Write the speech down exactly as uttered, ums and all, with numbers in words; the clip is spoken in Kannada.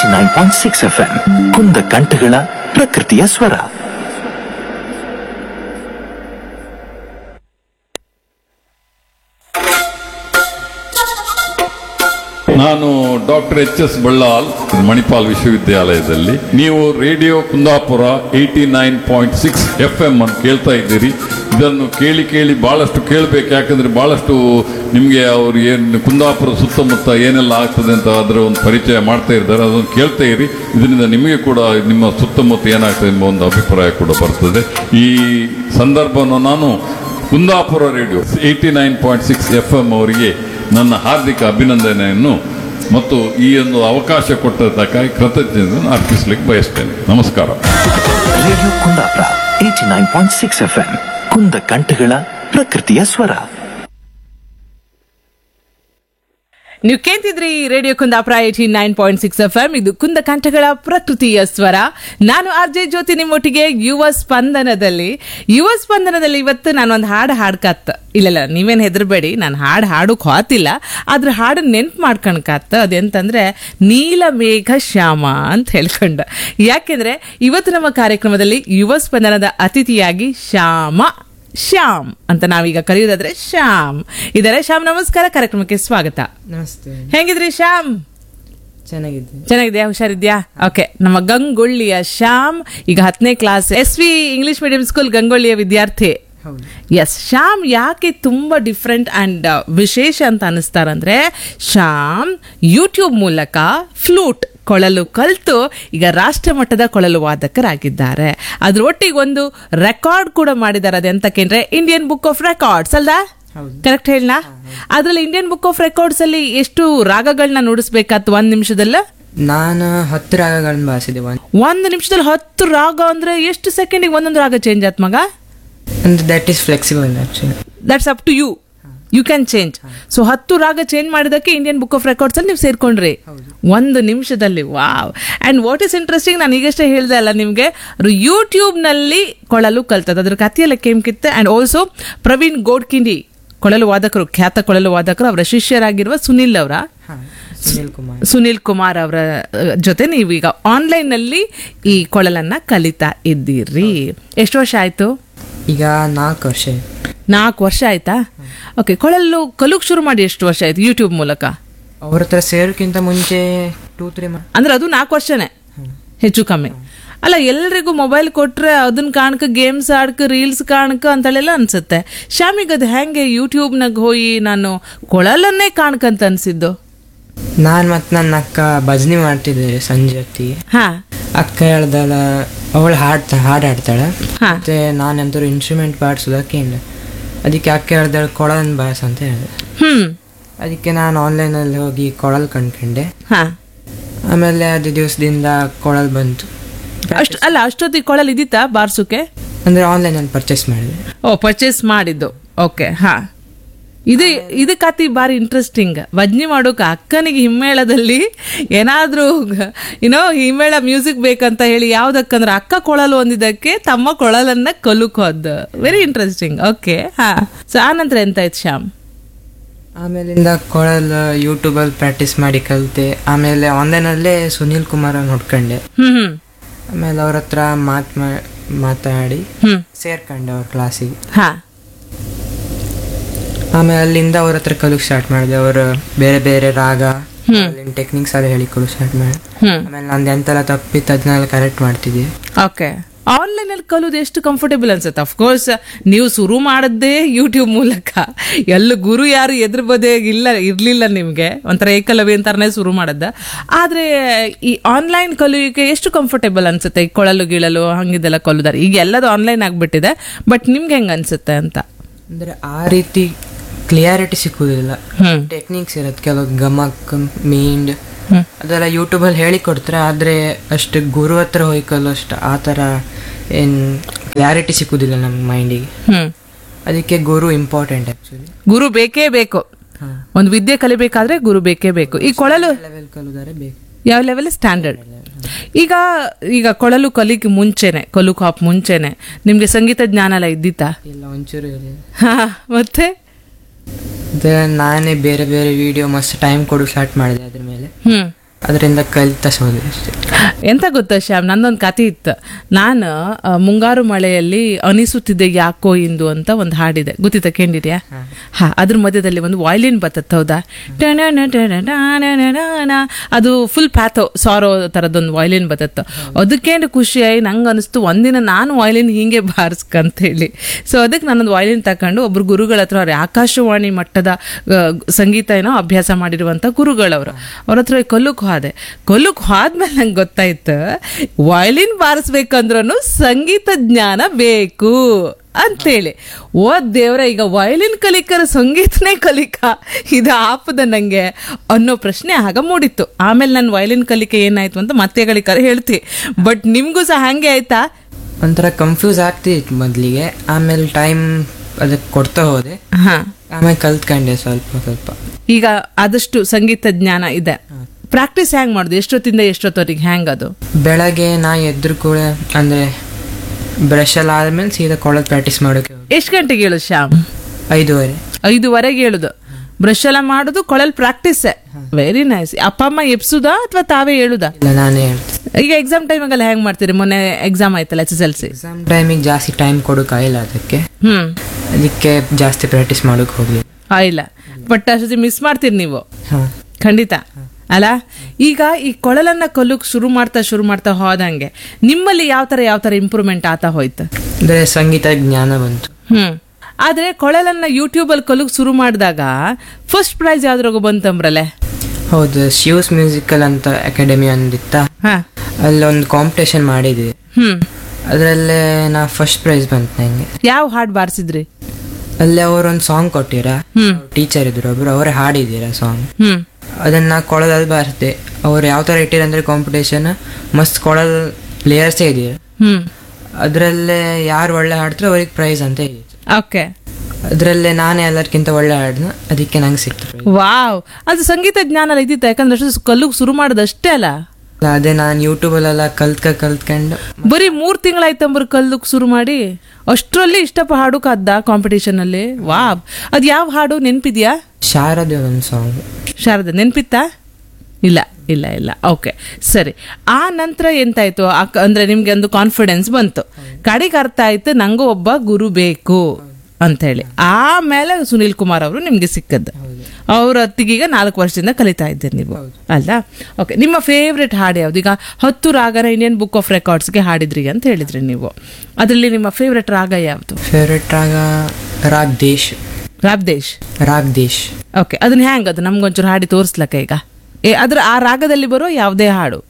Nine point six F M ಕುಂದ ಕಂಠಗಳ ಪ್ರಕೃತಿಯ ಸ್ವರ. ನಾನು doctor H S Ballal, Manipal ವಿಶ್ವವಿದ್ಯಾಲಯದಲ್ಲಿ. ನೀವು radio Kundapura eighty nine point six F M ಅನ್ನು ಕೇಳ್ತಾ ಇದ್ದೀರಿ. ಇದನ್ನು ಕೇಳಿ ಕೇಳಿ ಬಹಳಷ್ಟು ಕೇಳಬೇಕು, ಯಾಕಂದ್ರೆ ಬಹಳಷ್ಟು ನಿಮಗೆ ಅವರು ಏನು ಕುಂದಾಪುರ ಸುತ್ತಮುತ್ತ ಏನೆಲ್ಲ ಆಗ್ತದೆ ಅಂತ ಅದರ ಒಂದು ಪರಿಚಯ ಮಾಡ್ತಾ ಇದ್ದಾರೆ. ಅದನ್ನು ಕೇಳ್ತಾ ಇರಿ. ಇದರಿಂದ ನಿಮಗೆ ಕೂಡ ನಿಮ್ಮ ಸುತ್ತಮುತ್ತ ಏನಾಗ್ತದೆ ಎಂಬ ಒಂದು ಅಭಿಪ್ರಾಯ ಕೂಡ ಬರ್ತದೆ. ಈ ಸಂದರ್ಭವನ್ನು ನಾನು Kundapura radio eighty nine point six F M ಅವರಿಗೆ ನನ್ನ ಹಾರ್ದಿಕ ಅಭಿನಂದನೆಯನ್ನು ಮತ್ತು ಈ ಒಂದು ಅವಕಾಶ ಕೊಟ್ಟದ್ದಕ್ಕಾಗಿ ಕೃತಜ್ಞತೆಯನ್ನು ಅರ್ಪಿಸಲಿಕ್ಕೆ ಬಯಸ್ತೇನೆ. ನಮಸ್ಕಾರ. Radio Kundapura eighty nine point six F M ಕುಂದ ಕಂಠಗಳ ಪ್ರಕೃತಿಯ ಸ್ವರ. ನೀವು ಕೇಳ್ತಿದ್ರಿ radio Kundapura eighty nine point six F M. ಇದು ಕುಂದ ಕಂಠಗಳ ಪ್ರಕೃತಿಯ ಸ್ವರ. ನಾನು ಆರ್ ಜೆ ಜ್ಯೋತಿ ನಿಮ್ಮೊಟ್ಟಿಗೆ ಯುವ ಸ್ಪಂದನದಲ್ಲಿ. ಯುವ ಸ್ಪಂದನದಲ್ಲಿ ಇವತ್ತು ನಾನು ಒಂದು ಹಾಡು ಹಾಡ್ಕತ್ತ. ಇಲ್ಲ ನೀವೇನು ಹೆದರ್ಬೇಡಿ, ನಾನು ಹಾಡು ಹಾಡೋಕ್ ಹೋತಿಲ್ಲ, ಆದ್ರೆ ಹಾಡು ನೆನ್ಪು ಮಾಡ್ಕೊಳಕತ್ತ. ಅದೆಂತಂದ್ರೆ ನೀಲಮೇಘ ಶ್ಯಾಮ ಅಂತ ಹೇಳ್ಕೊಂಡ. ಯಾಕೆಂದ್ರೆ ಇವತ್ತು ನಮ್ಮ ಕಾರ್ಯಕ್ರಮದಲ್ಲಿ ಯುವ ಸ್ಪಂದನದ ಅತಿಥಿಯಾಗಿ ಶ್ಯಾಮ ಶ್ಯಾಮ್ ಅಂತ ನಾವೀಗ ಕರೆಯೋದಾದ್ರೆ ಶ್ಯಾಮ್ ಇದಾರೆ. ಶ್ಯಾಮ್ ನಮಸ್ಕಾರ, ಕಾರ್ಯಕ್ರಮಕ್ಕೆ ಸ್ವಾಗತ. ನಮಸ್ತೆ. ಹೆಂಗಿದ್ರಿ ಶ್ಯಾಮ್? ಚೆನ್ನಾಗಿದ್ದೆ. ಚೆನ್ನಾಗಿದ್ಯಾ? ಹುಷಾರಿದ್ಯಾ? ಓಕೆ. ನಮ್ಮ ಗಂಗೊಳ್ಳಿಯ ಶ್ಯಾಮ್ ಈಗ ಹತ್ತನೇ class S V English medium school ಗಂಗೊಳ್ಳಿಯ ವಿದ್ಯಾರ್ಥಿ. ಎಸ್. ಶ್ಯಾಮ್ ಯಾಕೆ ತುಂಬಾ ಡಿಫ್ರೆಂಟ್ ಅಂಡ್ ವಿಶೇಷ ಅಂತ ಅನಿಸ್ತಾರಂದ್ರೆ, ಶ್ಯಾಮ್ ಯೂಟ್ಯೂಬ್ ಮೂಲಕ ಫ್ಲೂಟ್ ಕೊಳಲು ಕಲಿತು ಈಗ ರಾಷ್ಟ್ರ ಮಟ್ಟದ ಕೊಳಲು ವಾದಕರಾಗಿದ್ದಾರೆ. ಅದ್ರ ಒಟ್ಟಿಗೆ ಒಂದು ರೆಕಾರ್ಡ್ ಕೂಡ ಮಾಡಿದ್ದಾರೆ. ಅದೆಂತಕ್ಕೆ Indian book of records ಅಲ್ದಾ? Correct ಹೇಳ? ಅದ್ರಲ್ಲಿ ಇಂಡಿಯನ್ ಬುಕ್ ಆಫ್ ರೆಕಾರ್ಡ್ಸ್ ಅಲ್ಲಿ ಎಷ್ಟು ರಾಗಗಳನ್ನ ನುಡಿಸ್ಬೇಕಾತ್ ಒಂದ್ ನಿಮಿಷದಲ್ಲ? ನಾನು ಹತ್ತು ರಾಗಗಳನ್ನ ಬಾರಿಸಿದೆ. ಒಂದ್ ನಿಮಿಷದಲ್ಲಿ ಹತ್ತು ರಾಗ ಅಂದ್ರೆ ಎಷ್ಟು ಸೆಕೆಂಡಿಗೆ ಒಂದೊಂದು ರಾಗ ಚೇಂಜ್ ಆತ್ ಮಗ? That is flexible actually. That's up to you. You can change. So ಹತ್ತು ರಾಗ ಚೇಂಜ್ ಮಾಡಿದಕ್ಕೆ ಇಂಡಿಯನ್ ಬುಕ್ ಆಫ್ ರೆಕಾರ್ಡ್ಸ್ ಅಲ್ಲಿ ನೀವು ಸೇರ್ಕೊಂಡ್ರಿ ಒಂದು ನಿಮಿಷದಲ್ಲಿ. Wow. And what is interesting, ನಾನು ಈಗಷ್ಟೇ ಹೇಳ್ದೆ ಅಲ್ಲ ನಿಮ್ಗೆ, ಯೂಟ್ಯೂಬ್ ನಲ್ಲಿ ಕೊಳಲು ಕಲ್ತದ. ಅದ್ರ ಕಥೆಯೆಲ್ಲ ಕೇಮ್ಕಿತ್ತೆ. ಅಂಡ್ ಆಲ್ಸೋ ಪ್ರವೀಣ್ ಗೋಡ್ಕಿಂಡಿ ಕೊಳಲು ವಾದಕರು, ಖ್ಯಾತ ಕೊಳಲು ವಾದಕರು, ಅವರ ಶಿಷ್ಯರಾಗಿರುವ ಸುನಿಲ್ ಅವರ ಸುನಿಲ್ ಕುಮಾರ್ ಸುನಿಲ್ ಕುಮಾರ್ ಅವರ ಜೊತೆ ನೀವೀಗ ಆನ್ಲೈನ್ ನಲ್ಲಿ ಈ ಕೊಳಲನ್ನ ಕಲಿತಾ ಇದ್ದೀರಿ. ಎಷ್ಟು ವರ್ಷ ಆಯ್ತು? ಈಗ ನಾಲ್ಕು ವರ್ಷ. ನಾಲ್ಕು ವರ್ಷ ಆಯ್ತಾ? ಓಕೆ. ಕೊಳಲು ಕಲುಕ್ ಶುರು ಮಾಡಿ ಎಷ್ಟು ವರ್ಷ ಆಯ್ತು ಯೂಟ್ಯೂಬ್ ಮೂಲಕ? ಅವ್ರ ಹತ್ರ ಸೇರೋಕ್ಕಿಂತ ಮುಂಚೆ ಟೂ ತ್ರೀ ಅಂದ್ರೆ ಅದು ನಾಲ್ಕು ವರ್ಷನೇ ಹೆಚ್ಚು ಕಮ್ಮಿ ಅಲ್ಲ? ಎಲ್ರಿಗೂ ಮೊಬೈಲ್ ಕೊಟ್ರೆ ಅದನ್ನ ಕಾಣಕ, ಗೇಮ್ಸ್ ಆಡ್ಕ, ರೀಲ್ಸ್ ಕಾಣಕ ಅಂತಳೆಲ್ಲ ಅನ್ಸುತ್ತೆ. ಶ್ಯಾಮಿಗ್ ಅದು ಹೆಂಗೆ ಯೂಟ್ಯೂಬ್ನಾಗ ಹೋಗಿ ನಾನು ಕೊಳಲನ್ನೇ ಕಾಣ್ಕಂತ ಅನ್ಸಿದ್ದು? ನಾನ್ ಮತ್ ನನ್ನ ಅಕ್ಕ ಭಜನೆ ಮಾಡ್ತಿದ್ದೆ ಸಂಜೆ ಹೊತ್ತಿಗೆ. ಹಾ. ಅಕ್ಕ ಹೇಳ್ದಲ್ಲ, ಅವಳು ಹಾಡ್ತಾ ಹಾಡು ಹಾಡ್ತಾಳೆ. ಹಾ. ಮತ್ತೆ ನಾನಂತೂ ಇನ್ಸ್ಟ್ರೂಮೆಂಟ್ ಬಾರಿಸೋದಕ್ಕೆ ಇಲ್ಲ. ಅದಕ್ಕೆ ಅಕ್ಕ ಹೇಳ್ದಾಳೆ ಕೊಳಲನ್ನು ಬಾರಿಸ ಅಂತ ಹೇಳಿದೆ. ಹ್ಮ್. ಅದಕ್ಕೆ ನಾನು ಆನ್ಲೈನಲ್ಲಿ ಹೋಗಿ ಕೊಳಲ್ ಕಂಡ್ಕೊಂಡೆ. ಹಾ. ಆಮೇಲೆ ಅದು ದಿವಸದಿಂದ ಕೊಳಲ್ ಬಂತು. ಅಷ್ಟು ಅಲ್ಲ, ಅಷ್ಟೊತ್ತಿಗೆ ಕೊಳಲ್ ಇದ್ದಿತ್ತಾ ಬಾರ್ಸುಕೆ? ಅಂದ್ರೆ ಆನ್ಲೈನ್ ಅಲ್ಲಿ ಪರ್ಚೇಸ್ ಮಾಡಿದೆ. ಓ, ಪರ್ಚೇಸ್ ಮಾಡಿದ್ದು. ಓಕೆ. ಹಾ. ಇದು ಇದು ಕತಿ ಬಾರಿ ಇಂಟ್ರೆಸ್ಟಿಂಗ್. ಭಜನೆ ಮಾಡೋಕೆ ಅಕ್ಕನಿಗೆ ಹಿಮ್ಮೇಳದಲ್ಲಿ ಏನಾದ್ರೂ ಏನೋ ಹಿಮ್ಮೇಳ ಮ್ಯೂಸಿಕ್ ಬೇಕಂತ ಹೇಳಿ ಯಾವ್ದಕ್ಕಂದ್ರೆ ಅಕ್ಕ ಕೊಳಲು ಹೊಂದಿದ್ದಕ್ಕೆ ತಮ್ಮ ಕೊಳಲನ್ನ ಕಲುಕೋದು. Very interesting. ಓಕೆ. ಹಾ. ಸೊ ಆ ನಂತರ ಎಂತ ಆಯ್ತು ಶ್ಯಾಮ್? ಆಮೇಲಿಂದ ಕೊಳಲ್ ಯೂಟ್ಯೂಬ್ ಅಲ್ಲಿ ಪ್ರಾಕ್ಟೀಸ್ ಮಾಡಿ ಕಲಿತೆ. ಆಮೇಲೆ ಆನ್ಲೈನ್ ಅಲ್ಲೇ ಸುನಿಲ್ ಕುಮಾರ್ ನೋಡ್ಕೊಂಡೆ. ಹ್ಮ್ ಹ್ಮ್. ಆಮೇಲೆ ಅವ್ರ ಹತ್ರ ಮಾತ್ ಮಾತಾಡಿ ಹ್ಮ್ ಸೇರ್ಕೊಂಡೆ ಅವ್ರ ಕ್ಲಾಸಿಗೆ. ಹಾ. ಆಮೇಲೆ ಅಲ್ಲಿಂದ ಅವ್ರ ಹತ್ರ ಕಲಿಕ್ ಸ್ಟಾರ್ಟ್ ಮಾಡಿದೆ. ಅವರು ಬೇರೆ ಬೇರೆ ರಾಗ ಟೆಕ್ನಿಕ್ಸ್ ಎಲ್ಲ ಹೇಳಿ ಕೊಡು ಸ್ಟಾರ್ಟ್ ಮಾಡಿ. ಆಮೇಲೆ ನಂದು ಎಂತೆಲ್ಲ ತಪ್ಪಿತ್ತು ಅದನ್ನೆಲ್ಲ ಕರೆಕ್ಟ್ ಮಾಡ್ತಿದ್ದೆ. ಓಕೆ. ಆನ್ಲೈನ್ ಅಲ್ಲಿ ಕಲಿಯೋದು ಎಷ್ಟು ಕಂಫರ್ಟೇಬಲ್ ಅನ್ಸುತ್ತೆ? ಅಫ್ಕೋರ್ಸ್ ನೀವು ಶುರು ಮಾಡದ್ದೇ ಯೂಟ್ಯೂಬ್ ಮೂಲಕ. ಎಲ್ಲ ಗುರು ಯಾರು ಎದುರು ಬದೇ ಇಲ್ಲ ಇರ್ಲಿಲ್ಲ ನಿಮ್ಗೆ, ಒಂಥರ ಏಕಲವ್ಯ ಅಂತಾರನೇ ಶುರು ಮಾಡದ್ದ. ಆದ್ರೆ ಈ ಆನ್ಲೈನ್ ಕಲಿಯೋಕೆ ಎಷ್ಟು ಕಂಫರ್ಟೇಬಲ್ ಅನ್ಸುತ್ತೆ? ಈ ಕೊಳಲು ಗಿಳಲು ಹಂಗಿದೆಲ್ಲ ಕಲಿದಾರೆ. ಈಗ ಎಲ್ಲದು ಆನ್ಲೈನ್ ಆಗ್ಬಿಟ್ಟಿದೆ. ಬಟ್ ನಿಮ್ಗೆ ಹೆಂಗ ಅನ್ಸುತ್ತೆ ಅಂತ? ಅಂದ್ರೆ ಆ ರೀತಿ ಕ್ಲಿಯಾರಿಟಿ ಸಿಕ್ಕುದಿಲ್ಲ. ಟೆಕ್ನಿಕ್ಸ್ ಇರತ್ತೆ, ಕೆಲವು ಗಮಕ್ ಮೀಂಡ್ ಅದೆಲ್ಲ ಯೂಟ್ಯೂಬ್ ಅಲ್ಲಿ ಹೇಳಿ ಕೊಡ್ತಾರೆ. ಆದ್ರೆ ಅಷ್ಟು ಗುರು ಹತ್ರ ಹೋಗಿ ಕಲೋ ಅಷ್ಟು ಆ ತರ ಏನ್ ಕ್ಲಾರಿಟಿ ಸಿಕ್ಕುದಿಲ್ಲ ನಮ್ಮ ಮೈಂಡಿಗೆ. ಅದಕ್ಕೆ ಗುರು ಇಂಪಾರ್ಟೆಂಟ್. ಆಕ್ಚುಲಿ ಗುರು ಬೇಕೇ ಬೇಕು. ಒಂದು ವಿದ್ಯೆ ಕಲಿಬೇಕಾದ್ರೆ ಗುರು ಬೇಕೇ ಬೇಕು. ಈ ಕೊಳಲು ಲೆವೆಲ್ ಕಲಿದಾರೆ ಬೇಕು. ಯಾವ ಲೆವೆಲ್? ಸ್ಟ್ಯಾಂಡರ್ಡ್. ಈಗ ಈಗ ಕೊಳಲು ಕಲಿಕ್ ಮುಂಚೆನೆ, ಕಲುಕ್ ಹಾಪ್ ಮುಂಚೆನೆ ನಿಮ್ಗೆ ಸಂಗೀತ ಜ್ಞಾನ ಎಲ್ಲ ಇದ್ದಿತ್ತಾ? ಇಲ್ಲ, ಒಂಚೂರು ಇಲ್ಲ. ಮತ್ತೆ ನಾನೇ ಬೇರೆ ಬೇರೆ ವಿಡಿಯೋ ಮಸ್ತ್ ಟೈಮ್ ಕೊಡು ಸ್ಟಾರ್ಟ್ ಮಾಡಿದೆ ಅದ್ರ ಮೇಲೆ. ಅದರಿಂದ ಕಲಿತ ಹೋದೆ ಅಷ್ಟೇ. ಎಂತ ಗೊತ್ತಾ ಶ್ಯಾಮ್, ನಂದೊಂದು ಕತೆ ಇತ್ತು. ನಾನು ಆ, ಮುಂಗಾರು ಮಳೆಯಲ್ಲಿ ಅನಿಸುತ್ತಿದ್ದೆ ಯಾಕೋ ಇಂದು ಅಂತ ಒಂದು ಹಾಡಿದೆ, ಗೊತ್ತಿತ್ತ ಕೇಳಿದ್ಯಾ? ಹಾ, ಅದ್ರ ಮಧ್ಯದಲ್ಲಿ ಒಂದು ವಾಯ್ಲಿನ್ ಬರ್ತತ್ತ, ಹೌದಾ? ಟಣಣ ಟಣಣ ಟಣಣ. ಅದು ಫುಲ್ ಪ್ಯಾಥೋ ಸಾರೋ ಥರದೊಂದು ವಾಯ್ಲಿನ್ ಬರ್ತತ್ತ. ಅದಕ್ಕೇನು ಖುಷಿಯಾಗಿ ನಂಗೆ ಅನಿಸ್ತು ಒಂದಿನ ನಾನು ವಾಯ್ಲಿನ್ ಹಿಂಗೆ ಬಾರಿಸ್ಕಂತ ಹೇಳಿ. ಸೊ ಅದಕ್ಕೆ ನಾನೊಂದು ವಾಯ್ಲಿನ್ ತಕೊಂಡು ಒಬ್ರು ಗುರುಗಳ ಹತ್ರ, ಅವ್ರೆ ಆಕಾಶವಾಣಿ ಮಟ್ಟದ ಆ, ಸಂಗೀತ ಏನೋ ಅಭ್ಯಾಸ ಮಾಡಿರುವಂಥ ಗುರುಗಳವರು, ಅವ್ರ ಹತ್ರ ಕಲ್ಲುಕ್ ಹೋದೆ. ಕಲ್ಲುಕ್ ಹೋದ್ಮೇಲೆ ನಂಗೆ ಗೊತ್ತಾಯ್ತು, ವಯಲಿನ್ ಬಾರಿಸ್ಬೇಕಂದ್ರೂ ಸಂಗೀತ ಜ್ಞಾನ ಬೇಕು ಅಂತೇಳಿ. ಓ ದೇವ್ರ, ಈಗ ವಯಲಿನ್ ಕಲಿಕರ ಸಂಗೀತನೇ ಕಲಿಕ ಇದು ಆಪದ ನಂಗೆ ಅನ್ನೋ ಪ್ರಶ್ನೆ ಆಗ ಮೂಡಿತ್ತು. ಆಮೇಲೆ ನನ್ನ ವಯಲಿನ್ ಕಲಿಕೆ ಏನಾಯ್ತು ಅಂತ ಮತ್ತೆ ಕಲಿಕರ ಹೇಳ್ತಿ. ಬಟ್ ನಿಮ್ಗೂ ಸಹ ಹಂಗೆ ಆಯ್ತಾ? ಒಂಥರ ಕನ್ಫ್ಯೂಸ್ ಆಗ್ತಿತ್ತು ಮೊದಲಿಗೆ, ಆಮೇಲೆ ಟೈಮ್ ಅದಕ್ಕೆ ಕೊಡ್ತಾ ಹೋದೆ, ಹಾ, ಆಮೇಲೆ ಕಲ್ತ್ಕೊಂಡೆ ಸ್ವಲ್ಪ ಸ್ವಲ್ಪ. ಈಗ ಆದಷ್ಟು ಸಂಗೀತ ಜ್ಞಾನ ಇದೆ. ಪ್ರಾಕ್ಟೀಸ್ ಹ್ಯಾಂಗ್ ಮಾಡುದು? ಎಷ್ಟೊತ್ತಿಂದ ಎಷ್ಟೊತ್ತವರೆಗೆ ಹ್ಯಾಂಗ್ ಅದು? ಬೆಳಗ್ಗೆ ನಾ ಎದ್ರು ಕೂಡ ಅಂದ್ರೆ ಬ್ರಷ್ ಎಲ್ಲ ಆದ್ಮೇಲೆ ಸೀದಾ ಕೊಳದ್ ಪ್ರಾಕ್ಟೀಸ್ ಮಾಡೋಕೆ ಹೋಗಿ ಎಷ್ಟು ಗಂಟೆಗೆ ಹೇಳು ಶ್ಯಾಮ್? ಐದೂವರೆ. ಐದುವರೆಗೆ ಹೇಳುದು, ಬ್ರಷ್ ಎಲ್ಲ ಮಾಡುದು, ಕೊಳಲ್ ಪ್ರಾಕ್ಟೀಸ್. Very nice. ಅಪ್ಪ ಅಮ್ಮ ಎಪ್ಸುದಾ ಅಥವಾ ತಾವೇ ಹೇಳುದಾ? ಇಲ್ಲ, ನಾನೇ ಹೇಳ್ತೀನಿ. ಈಗ ಎಕ್ಸಾಮ್ ಟೈಮಾಗೆಲ್ಲ ಹೆಂಗ್ ಮಾಡ್ತೀರಿ? ಮೊನ್ನೆ ಎಕ್ಸಾಮ್ ಆಯ್ತಲ್ಲ, S S L C exam ಟೈಮಿಗೆ ಜಾಸ್ತಿ ಟೈಮ್ ಕೊಡೋಕ್ಕಾಗಿಲ್ಲ, ಅದಕ್ಕೆ ಹ್ಮ್ ಅದಕ್ಕೆ ಜಾಸ್ತಿ ಪ್ರಾಕ್ಟೀಸ್ ಮಾಡೋಕೆ ಹೋಗ್ಲಿ. ಇಲ್ಲ, ಬಟ್ ಅಷ್ಟೊತ್ತಿ ಮಿಸ್ ಮಾಡ್ತೀರಿ ನೀವು ಹಾ, ಖಂಡಿತ ಅಲ್ಲ. ಈಗ ಈ ಕೊಳಲನ್ನ ಕಲಿಯೋಕ್ ಶುರು ಮಾಡ್ತಾ ಶುರು ಮಾಡ್ತಾ ಹೋದಂಗೆ ನಿಮ್ಮಲ್ಲಿ ಯಾವ ತರ ಯಾವ ತರ ಇಂಪ್ರೂವ್ಮೆಂಟ್ ಆತಾ ಹೋಯ್ತು? ಅಂದ್ರೆ ಸಂಗೀತ ಜ್ಞಾನ ಬಂತು. ಹ್ಮ್ ಆದ್ರೆ ಕೊಳಲನ್ನ ಯೂಟ್ಯೂಬ್ ಅಲ್ಲಿ ಕಲಿಯೋಕ್ ಶುರು ಮಾಡಿದಾಗ ಫಸ್ಟ್ ಪ್ರೈಸ್ ಯಾವ್ದ್ರಾಗ ಬಂತಂಬ್ರಲೆ? ಹೌದು, ಶಿವ್ಸ್ ಮ್ಯೂಸಿಕಲ್ ಅಂತ ಅಕಾಡೆಮಿ ಒಂದಿತ್ತ, ಹಾ, ಅಲ್ಲೊಂದು ಕಾಂಪಿಟೇಷನ್ ಮಾಡಿದ್ವಿ. ಹ್ಮ್ ಅದರಲ್ಲೇ ನಾ ಫಸ್ಟ್ ಪ್ರೈಸ್ ಬಂತು ನಂಗೆ. ಯಾವ ಹಾಡ್ ಬಾರಿಸಿದ್ರಿ? ಅಲ್ಲಿ ಅವರೊಂದು ಸಾಂಗ್ ಕೊಟ್ಟಿರ, ಹ್ಮ್ ಟೀಚರ್ ಇದ್ರು ಒಬ್ರು, ಅವರೇ ಹಾಡಿದ್ದೀರ ಸಾಂಗ್. ಹ್ಮ್ ಅದನ್ನ ಕೊಳದಲ್ಲಿ ಬಾರಿಸಿದೆ. ಅವ್ರು ಯಾವ ತರ ಇಟ್ಟಿರಂದ್ರೆ ಕಾಂಪಿಟೇಷನ್ ಮಸ್ತ್ ಕೊಳಲ್ ಪ್ಲೇಯರ್ಸೇ ಇದೀರ, ಹ್ಮ್ ಅದ್ರಲ್ಲೇ ಯಾರು ಒಳ್ಳೆ ಹಾಡ್ತಾರೆ ಅವ್ರಿಗೆ ಪ್ರೈಸ್ ಅಂತ ಹೇಳಿದ್ರು. ಓಕೆ. ಅದ್ರಲ್ಲೇ ನಾನೇ ಎಲ್ಲರಿಗಿಂತ ಒಳ್ಳೆ ಹಾಡ್ನ, ಅದಕ್ಕೆ ನಂಗೆ ಸಿಕ್ತು. ವಾವ್, ಅದು ಸಂಗೀತ ಜ್ಞಾನ ಎಲ್ಲ ಇದ್ದಿತ್ತ? ಯಾಕಂದ್ರೆ ಅಷ್ಟು ಕಲ್ಲುಗ್ ಶುರು ಮಾಡೋದಷ್ಟೇ ಅಲ್ಲ. ಅದೇ ನಾನು ಯೂಟ್ಯೂಬಲ್ಲೆಲ್ಲ ಕಲ್ತ್ಕ ಕಲ್ತ್ಕೊಂಡು ಬರೀ ಮೂರ್ ತಿಂಗಳಾಯ್ತಂಬ್ರ ಕಲ್ಲುಕ್ ಶುರು ಮಾಡಿ ಅಷ್ಟರಲ್ಲಿ ಇಷ್ಟಪ್ಪ ಹಾಡು ಕಾದ್ದ ಕಾಂಪಿಟೇಷನ್ ಅಲ್ಲಿ. ವಾವ್, ಅದ್ ಯಾವ ಹಾಡು ನೆನ್ಪಿದ್ಯಾ? ಶಾರದೆ ಒಂದು ಸಾಂಗ್. ಶಾರದಾ ನೆನ್ಪಿತ್ತಾ? ಇಲ್ಲ ಇಲ್ಲ ಇಲ್ಲ ಓಕೆ ಸರಿ. ಆ ನಂತರ ಎಂತಾಯ್ತು? ಅಂದ್ರೆ ನಿಮ್ಗೆ ಒಂದು ಕಾನ್ಫಿಡೆನ್ಸ್ ಬಂತು, ಕಡೆಗೆ ಅರ್ಥ ಆಯ್ತು ನಂಗೂ ಒಬ್ಬ ಗುರು ಬೇಕು ಅಂತ ಹೇಳಿ. ಆಮೇಲೆ ಸುನೀಲ್ ಕುಮಾರ್ ಅವರು ನಿಮ್ಗೆ ಸಿಕ್ಕದ್ದು. ಅವ್ರ ಹೊತ್ತಿಗೀಗ ನಾಲ್ಕು ವರ್ಷದಿಂದ ಕಲಿತಾ ಇದ್ದೀರಿ ನೀವು ಅಲ್ಲ? ಓಕೆ. ನಿಮ್ಮ ಫೇವ್ರೆಟ್ ಹಾಡು ಯಾವ್ದು? ಈಗ ಹತ್ತು ರಾಗನ ಇಂಡಿಯನ್ ಬುಕ್ ಆಫ್ ರೆಕಾರ್ಡ್ಸ್ಗೆ ಹಾಡಿದ್ರಿ ಅಂತ ಹೇಳಿದ್ರಿ ನೀವು. ಅದರಲ್ಲಿ ನಿಮ್ಮ ಫೇವ್ರೆಟ್ ರಾಗ ಯಾವುದು? ಫೇವ್ರೆಟ್ ರಾಗ ರಾಗ್ ದೇಶ್. ರಾಗ್ ದೇಶ್. ರಾಗ್ ದೇಶ್. ಓಕೆ. ಅದನ್ನ ಹ್ಯಾಂಗ್ ಅದು ನಮ್ಗೊಂಚೂರು ಹಾಡಿ ತೋರಿಸ್ಲಕ್ಕ ಈಗ? ಏ ಅದ್ರ ಆ ರಾಗದಲ್ಲಿ ಬರೋ ಯಾವುದೇ ಹಾಡು